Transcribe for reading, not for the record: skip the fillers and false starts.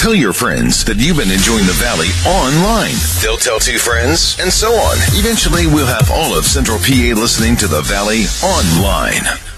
Tell your friends that you've been enjoying the Valley online. They'll tell 2 friends, and so on. Eventually, we'll have all of Central PA listening to the Valley online.